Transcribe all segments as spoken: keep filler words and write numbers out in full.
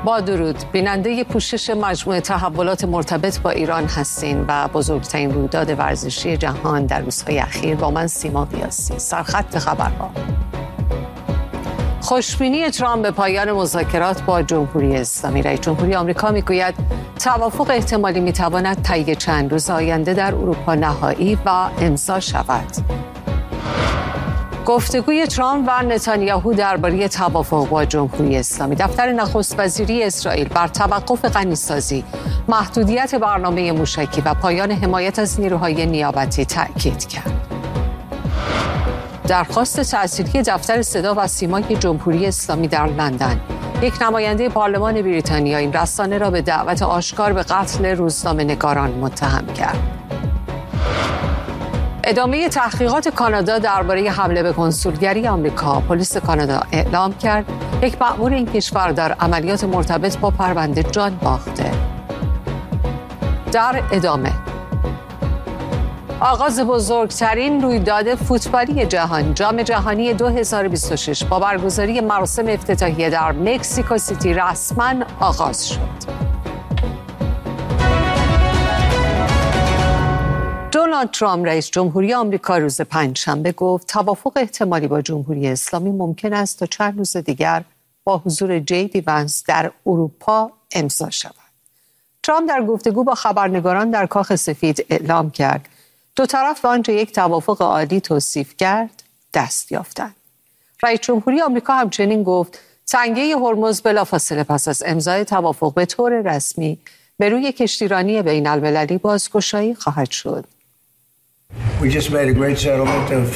با درود، بیننده پوشش مجموعه تحولات مرتبط با ایران هستین و بزرگترین رویداد ورزشی جهان در روزهای اخیر با من سیما قیاسی. سرخط خبرها: خوشبینی ترامپ به پایان مذاکرات با جمهوری اسلامی. رئیس جمهوری آمریکا میگوید توافق احتمالی میتواند طی چند روز آینده در اروپا نهایی و امضا شود. گفتگوی ترامپ و نتانیاهو درباره توافق با جمهوری اسلامی. دفتر نخست وزیری اسرائیل بر توقف غنیسازی، محدودیت برنامه موشکی و پایان حمایت از نیروهای نیابتی تأکید کرد. درخواست تعطیلی دفتر صدا و سیمای جمهوری اسلامی در لندن. یک نماینده پارلمان بریتانیا این رسانه را به دعوت آشکار به قتل روزنامه‌نگاران متهم کرد. ادامه تحقیقات کانادا درباره حمله به کنسولگری آمریکا. پلیس کانادا اعلام کرد یک مأمور این کشور در عملیات مرتبط با پرونده جان باخته. در ادامه آغاز بزرگترین رویداد فوتبالی جهان، جام جهانی دو هزار و بیست و شش با برگزاری مراسم افتتاحیه در مکزیکو سیتی رسما آغاز شد. دونالد ترامپ رئیس جمهوری آمریکا روز پنجشنبه گفت توافق احتمالی با جمهوری اسلامی ممکن است تا چند روز دیگر با حضور جی دی ونس در اروپا امضا شود. ترامپ در گفتگو با خبرنگاران در کاخ سفید اعلام کرد دو طرف به آنچه یک توافق عالی توصیف کرد دست یافتند. رئیس جمهوری آمریکا همچنین گفت تنگه هرمز بلافاصله پس از امضای توافق به طور رسمی به روی کشتیرانی بین المللی بازگشایی خواهد شد. We just made a great settlement of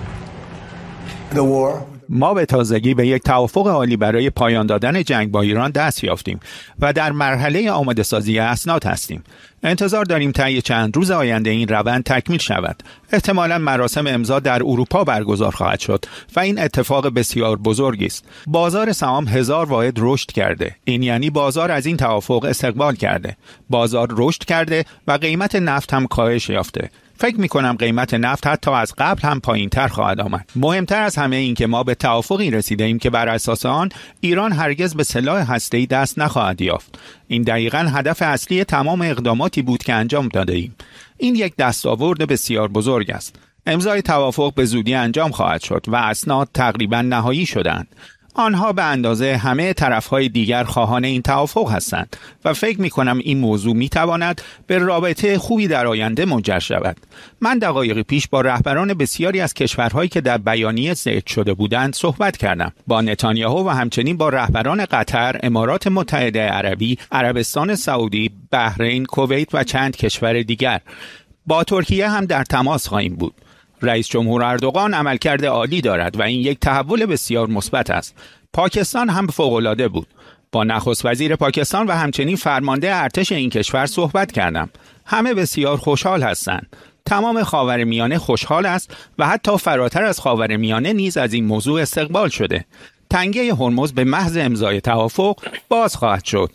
the war. ما به تازگی به یک توافق عالی برای پایان دادن جنگ با ایران دست یافتیم و در مرحله آماده سازی اسناد هستیم. انتظار داریم طی چند روز آینده این روند تکمیل شود. احتمالاً مراسم امضا در اروپا برگزار خواهد شد و این اتفاق بسیار بزرگی است. بازار سهام هزار واحد رشد کرده. این یعنی بازار از این توافق استقبال کرده. بازار رشد کرده و قیمت نفت هم کاهش یافته. فکر می کنم قیمت نفت حتی از قبل هم پایین تر خواهد آمد. مهمتر از همه این که ما به توافقی رسیده ایم که بر اساس آن ایران هرگز به سلاح هسته‌ای دست نخواهد یافت. این دقیقاً هدف اصلی تمام اقداماتی بود که انجام داده ایم. این یک دستاورد بسیار بزرگ است. امضای توافق به زودی انجام خواهد شد و اسناد تقریباً نهایی شدند. آنها به اندازه همه طرفهای دیگر خواهان این توافق هستند و فکر می کنم این موضوع می تواند به رابطه خوبی در آینده منجر شود. من دقایقی پیش با رهبران بسیاری از کشورهایی که در بیانیه ذکر شده بودند صحبت کردم. با نتانیاهو و همچنین با رهبران قطر، امارات متحده عربی، عربستان سعودی، بحرین، کویت و چند کشور دیگر. با ترکیه هم در تماس خواهیم بود. رئیس جمهور اردوغان عملکرد عالی دارد و این یک تحول بسیار مثبت است. پاکستان هم فوق‌العاده بود. با نخست وزیر پاکستان و همچنین فرمانده ارتش این کشور صحبت کردم. همه بسیار خوشحال هستند. تمام خاورمیانه خوشحال است و حتی فراتر از خاورمیانه نیز از این موضوع استقبال شده. تنگه هرمز به محض امضای توافق باز خواهد شد.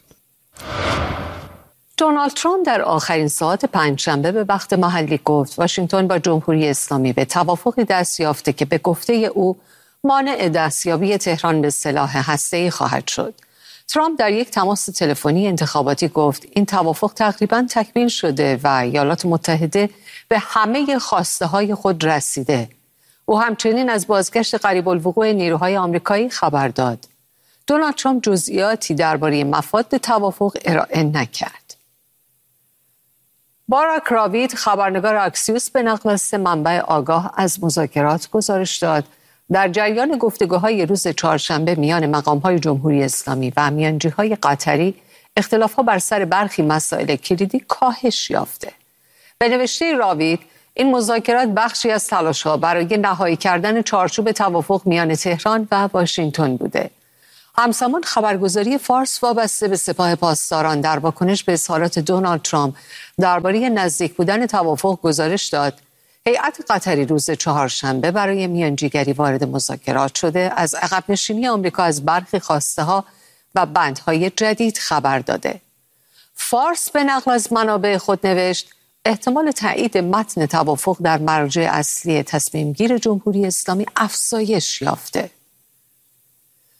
دونالد ترامپ در آخرین ساعات پنجشنبه به وقت محلی گفت واشنگتن با جمهوری اسلامی به توافقی دست یافته که به گفته او مانع دستیابی تهران به سلاح هسته‌ای خواهد شد. ترامپ در یک تماس تلفنی انتخاباتی گفت این توافق تقریباً تکمیل شده و ایالات متحده به همه خواسته‌های خود رسیده. او همچنین از بازگشت قریب الوقوع نیروهای آمریکایی خبر داد. دونالد ترامپ جزئیاتی درباره مفاد توافق ارائه نکرد. باراک راوید، خبرنگار اکسیوس، به نقل از منبع آگاه از مذاکرات گزارش داد در جریان گفتگوهای روز چهارشنبه میان مقام‌های جمهوری اسلامی و میانجی‌های قطری اختلاف‌ها بر سر برخی مسائل کلیدی کاهش یافته. به نوشته راوید این مذاکرات بخشی از تلاش‌ها برای نهایی کردن چارچوب توافق میان تهران و واشنگتن بوده. همزمان خبرگزاری فارس وابسته به سپاه پاسداران در واکنش به اظهارات دونالد ترامپ درباره نزدیک بودن توافق گزارش داد هیئت قطری روز چهارشنبه برای میانجیگری وارد مذاکرات شده از عقب نشینی آمریکا از برخی خواسته‌ها و بندهای جدید خبر داده. فارس به نقل از منابع خود نوشت احتمال تایید متن توافق در مراجع اصلی تصمیم گیر جمهوری اسلامی افزایش یافته.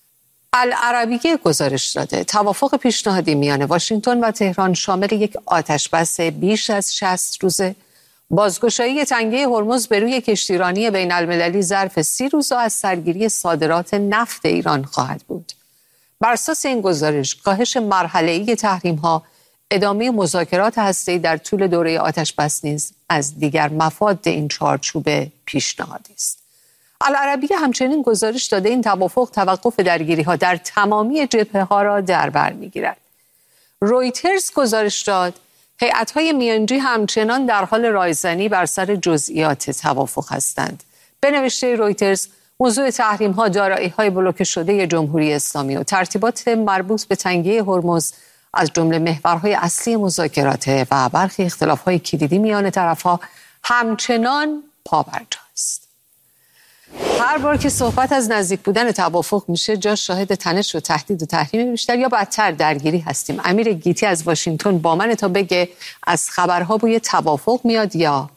العربیه گزارش داده توافق پیشنهادی میان واشنگتن و تهران شامل یک آتشبس بیش از شصت روزه، بازگشایی تنگه هرمز به روی کشتیرانی بین المللی ظرف سی روز و از سرگیری صادرات نفت ایران خواهد بود. بر اساس این گزارش کاهش مرحله‌ای تحریم‌ها، ادامه مذاکرات هسته‌ای در طول دوره آتشبس نیز از دیگر مفاد این چارچوب پیشنهادی است. العربیه همچنین گزارش داده این توافق توقف درگیری‌ها در تمامی جبهه‌ها را در بر می‌گیرد. رویترز گزارش داد هیئت‌های میانجی همچنان در حال رایزنی بر سر جزئیات توافق هستند. به نوشته رویترز، موضوع تحریم‌ها، دارایی‌های بلوکه شده جمهوری اسلامی و ترتیبات مربوط به تنگه هرمز از جمله محورهای اصلی مذاکرات و برخی اختلاف‌های کلیدی میان طرف‌ها همچنان پابرجاست. هر بار که صحبت از نزدیک بودن توافق میشه، جا شاهد تنش و تهدید و تحریم بیشتر یا بدتر درگیری هستیم. امیر گیتی از واشنگتن با من تا بگه از خبرها بوی توافق میاد یا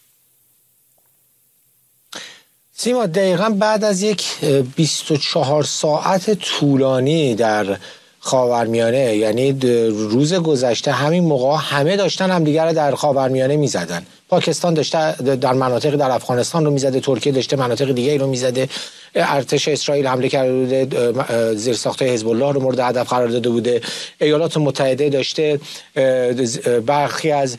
سیما؟ دقیقا بعد از یک بیست و چهار ساعت طولانی در خاورمیانه، یعنی روز گذشته همین موقع همه داشتن همدیگر رو در خاورمیانه میزدن. پاکستان داشته در مناطق در افغانستان رو میزده، ترکیه داشته مناطق دیگه رو میزده، ارتش اسرائیل حمله کرده بوده، زیرساخت‌های حزب الله رو مورد هدف قرار داده بوده، ایالات متحده داشته برخی از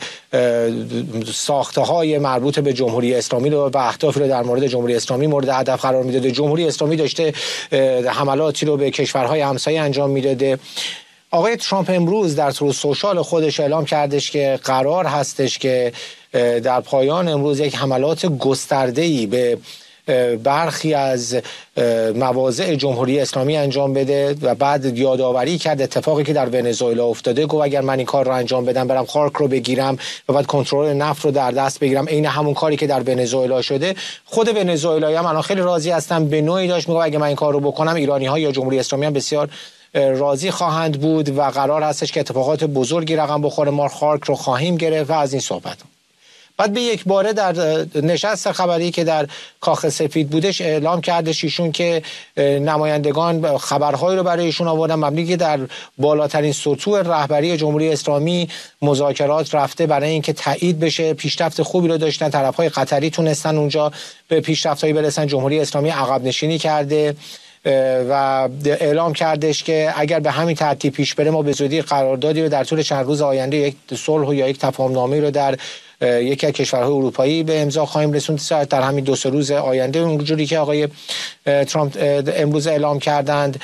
ساخته‌های مربوط به جمهوری اسلامی رو و اهدافی رو در مورد جمهوری اسلامی مورد هدف قرار میداده، جمهوری اسلامی داشته حملاتی رو به کشورهای همسایه انجام میداده. آقای ترامپ امروز در تروث سوشال خودش اعلام کردش که قرار هستش که در پایان امروز یک حملات گسترده‌ای به برخی از مواضع جمهوری اسلامی انجام بده و بعد یادآوری کرد اتفاقی که در ونزوئلا افتاده. گفت اگر من این کار رو انجام بدم، برم خارک رو بگیرم و بعد کنترل نفت رو در دست بگیرم، عین همون کاری که در ونزوئلا شده. خود ونزوئلایی هم الان خیلی راضی هستن، به نوعی داشت میگه اگه من این کار رو بکنم، ایرانی‌ها یا جمهوری اسلامی هم بسیار راضی خواهند بود و قرار هستش که اتفاقات بزرگی رقم بخوره، ما خارک رو خواهیم گرفت و از این صحبت. بعد به یک باره در نشست خبری که در کاخ سفید بودش اعلام کردش ایشون که نمایندگان خبرهایی رو برای ایشون آوردن مبنی که در بالاترین سطوح رهبری جمهوری اسلامی مذاکرات رفته برای اینکه تایید بشه، پیشرفت خوبی رو داشتن، طرفهای قطری تونستن اونجا به پیشرفت‌هایی برسن، جمهوری اسلامی عقب نشینی کرده و اعلام کردش که اگر به همین ترتیب پیش بره ما به زودی قراردادی رو در طول چند روز آینده یک صلح یا یک تفاهم‌نامه رو در یکی از کشورهای اروپایی به امضا خواهیم رسوند در همین دو سه روز آینده، اونجوری که آقای ترامپ امروز اعلام کردند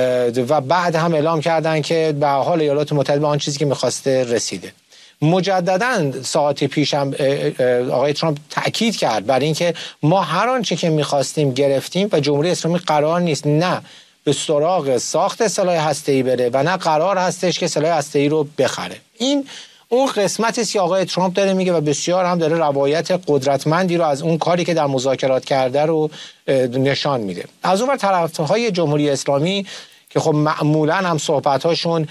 و بعد هم اعلام کردند که به حال ایالات متحده به آن چیزی که می‌خواسته رسیده. مجدداً ساعتی پیش هم آقای ترامپ تأکید کرد بر اینکه ما هر آنچه که می‌خواستیم گرفتیم و جمهوری اسلامی قرار نیست نه به سراغ ساخت سلاح هسته‌ای بره و نه قرار هستش که سلاح هسته‌ای رو بخره. این اون قسمتی است که آقای ترامپ داره میگه و بسیار هم داره روایت قدرتمندی رو از اون کاری که در مذاکرات کرده رو نشان میده. از اون ور طرفهای جمهوری اسلامی که خب معمولا هم صحبت‌هاشون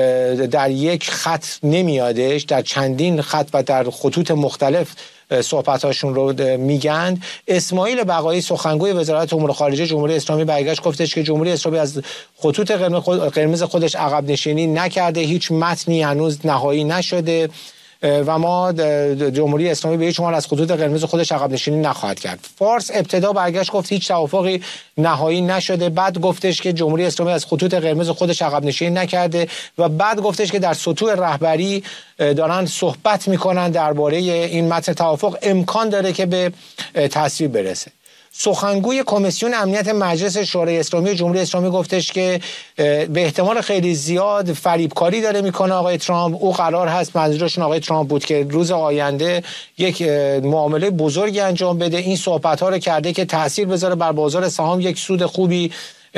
در یک خط نمیادش، در چندین خط و در خطوط مختلف صحبت‌هاشون رو میگن. اسماعیل بقایی سخنگوی وزارت امور خارجه جمهوری اسلامی برگشت گفتش که جمهوری اسلامی از خطوط قرمز خودش عقب نشینی نکرده، هیچ متنی هنوز نهایی نشده و ما جمهوری اسلامی به هیچ عنوان از خطوط قرمز خودش عقب نشینی نخواهد کرد. فارس ابتدا برگشت گفت هیچ توافقی نهایی نشده، بعد گفتش که جمهوری اسلامی از خطوط قرمز خودش عقب نشینی نکرده و بعد گفتش که در سطوح رهبری دارن صحبت میکنن درباره این متن توافق، امکان داره که به تصویب برسه. سخنگوی کمیسیون امنیت مجلس شورای اسلامی جمهوری اسلامی گفتش که به احتمال خیلی زیاد فریبکاری داره میکنه آقای ترامپ. او قرار هست، منظورشون آقای ترامپ بود، که روز آینده یک معامله بزرگی انجام بده. این صحبت ها رو کرده که تاثیر بذاره بر بازار سهام، یک سود خوبی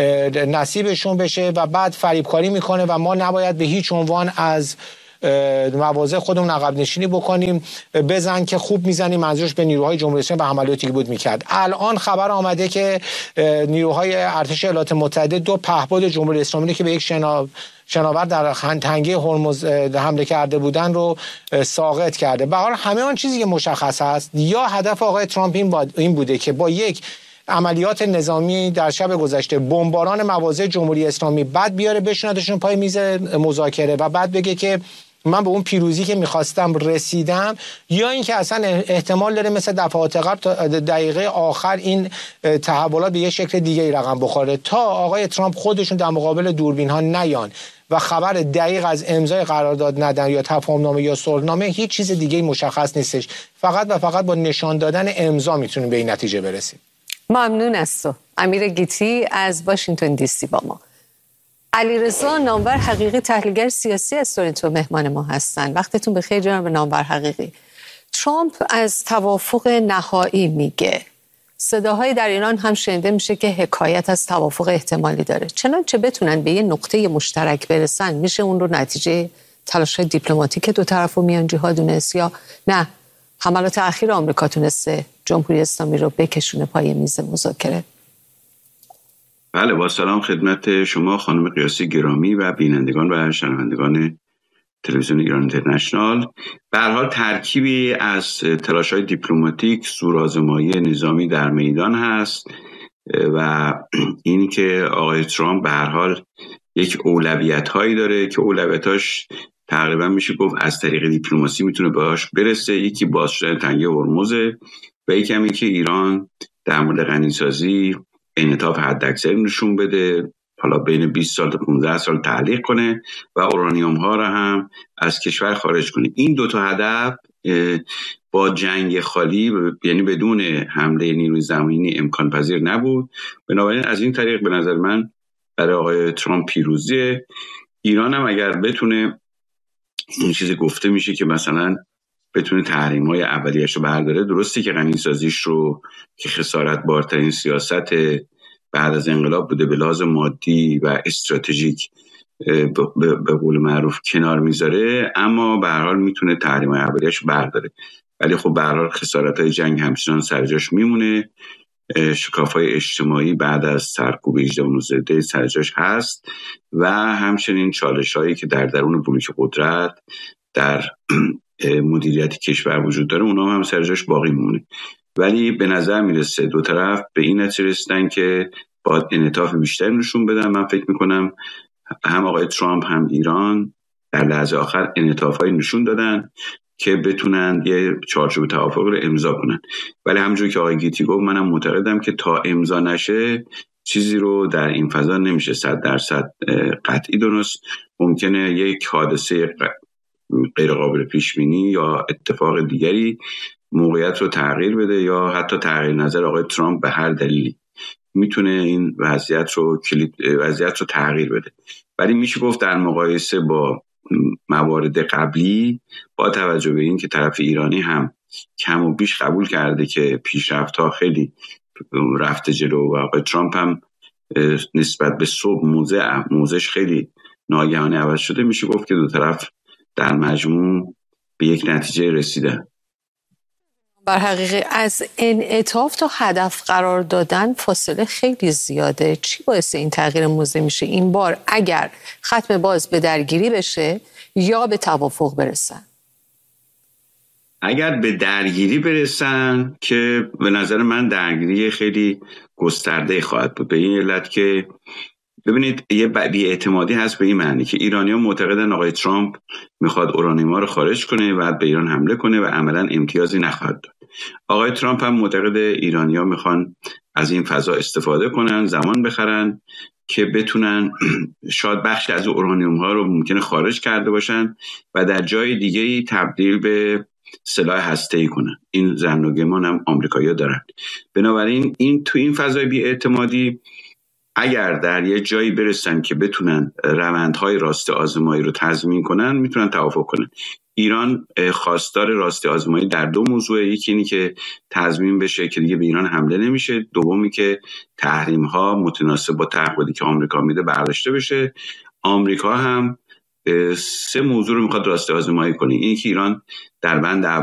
نصیبشون بشه و بعد فریبکاری میکنه و ما نباید به هیچ عنوان از مواضع خودمون عقب نشینی بکنیم، بزن که خوب میزنیم، منظورش به نیروهای جمهوری اسلامی و حملاتی که بود میکرد. الان خبر آمده که نیروهای ارتش ایالات متحده دو پهپاد جمهوری اسلامی که به یک شنا شناور در تنگه هرمز حمله کرده بودن رو ساقط کرده. به هر حال همه آن چیزی که مشخص است، یا هدف آقای ترامپ این, این بوده که با یک عملیات نظامی در شب گذشته بمباران مواضع جمهوری اسلامی، بعد بیاره بشوندشون پای میز مذاکره و بعد بگه که من به اون پیروزی که میخواستم رسیدم، یا اینکه اصلا احتمال داره مثل دفعات قبل تا دقیقه آخر این تحولات به یه شکل دیگه ای رقم بخوره تا آقای ترامپ خودشون در مقابل دوربین ها نیان و خبر دقیق از امضای قرارداد ندن یا تفاهمنامه یا صلحنامه. هیچ چیز دیگه مشخص نیستش، فقط و فقط با نشان دادن امضا میتونیم به این نتیجه برسیم. ممنون از تو امیر گیتی از واشنگتن دی سی با ما. علیرضا نامور حقیقی تحلیلگر سیاسی از تورنتو مهمان ما هستن. وقتتون بخیر جناب نامور حقیقی. ترامپ از توافق نهایی میگه، صداهای در ایران هم شنیده میشه که حکایت از توافق احتمالی داره. چنانچه بتونن به یه نقطه مشترک برسن، میشه اون رو نتیجه تلاش‌های دیپلماتیک دو طرف و میانجی‌ها دونست، یا نه حملات اخیر آمریکا تونسته جمهوری اسلامی رو بکشونه پای میز مذاکره؟ بله، با سلام خدمت شما خانم قیاسی گرامی و بینندگان و شنوندگان تلویزیون ایران اینترنشنال. به هر حال ترکیبی از تلاش‌های دیپلماتیک، زورآزمایی نظامی در میدان هست و اینی که آقای ترامپ به هر حال یک اولویت‌هایی داره که اولویتاش تقریبا میشه گفت از طریق دیپلماسی میتونه باهاش برسه. یکی باز شدن تنگه هرمز و یکی هم که ایران در مورد غنیسازی انعطاف حداکثر نشون بده، حالا بین بیست سال تا پانزده سال تعلیق کنه و اورانیوم ها رو هم از کشور خارج کنه. این دو تا هدف با جنگ خالی، یعنی بدون حمله نیروی زمینی، امکان پذیر نبود. بنابراین از این طریق به نظر من برای آقای ترامپ پیروزیه. ایران هم اگر بتونه، این چیزی گفته میشه که مثلا بتونه تحریم‌های اولیه‌اش رو برداره، درسته که غنی‌سازیش رو که خسارت بارترین سیاست بعد از انقلاب بوده به لحاظ مادی و استراتژیک به قول معروف کنار میذاره، اما به هر حال میتونه تحریم‌های اولیه‌اش رو برداره. ولی خب به هر حال خسارت‌های جنگ همچنان سر جاش میمونه، شکاف‌های اجتماعی بعد از سرکوب هجده و نوزده سر جاش هست و همچنین چالش‌هایی که در درون بلوک قدرت در مدیریت کشور وجود داره، اونا هم سر جاش باقی میمونه. ولی به نظر میرسه دو طرف به این نتیجه رسیدن که باید انعطاف بیشتری نشون بدن. من فکر میکنم هم آقای ترامپ هم ایران در لحظه آخر انعطافایی نشون دادن که بتونن یه چارچوب توافق رو امضا کنن. ولی همونجوری که آقای گیتی گفت، منم معتقدم که تا امضا نشه چیزی رو در این فضا نمیشه صد درصد قطعی دونست. ممکنه یک حادثه غیر قابل پیش بینی یا اتفاق دیگری موقعیت رو تغییر بده، یا حتی تغییر نظر آقای ترامپ به هر دلیلی میتونه این وضعیت رو کلید وضعیت رو تغییر بده. ولی میشه گفت در مقایسه با موارد قبلی، با توجه به این که طرف ایرانی هم کم و بیش قبول کرده که پیشرفت‌ها خیلی رفته جلو و آقای ترامپ هم نسبت به صبح موضع موضعش خیلی ناگهانی عوض شده، میشه گفت که دو طرف در مجموع به یک نتیجه رسیدن. بر حقیقی از انعطاف تا هدف قرار دادن فاصله خیلی زیاده. چی باعث این تغییر موضع میشه این بار اگر ختم باز به درگیری بشه یا به توافق برسن؟ اگر به درگیری برسن که به نظر من درگیری خیلی گسترده خواهد بود، به این علت که ببینید یه بی‌اعتمادی هست به این معنی که ایرانی‌ها معتقدن آقای ترامپ میخواد اورانیوم رو خارج کنه و به ایران حمله کنه و عملاً امتیازی نخواهد داد. آقای ترامپ هم معتقد ایرانی‌ها میخوان از این فضا استفاده کنن، زمان بخرن که بتونن شاید بخشی از اورانیوم ها رو ممکنه خارج کرده باشن و در جای دیگه‌ای تبدیل به سلاح هسته‌ای کنن. این ظن و گمان هم آمریکایی‌ها دارن. بنابراین این تو این فضای بی‌اعتمادی اگر در یه جایی برسن که بتونن روندهای راست آزمایی رو تضمین کنن، میتونن توافق کنن. ایران خواستار راست آزمایی در دو موضوع، یکی اینی که تضمین بشه که دیگه به ایران حمله نمیشه، دومی که تحریم ها متناسب با تعهدی که آمریکا میده برداشته بشه. آمریکا هم سه موضوع رو میخواد راست آزمایی کنه. اینی که ایران در بند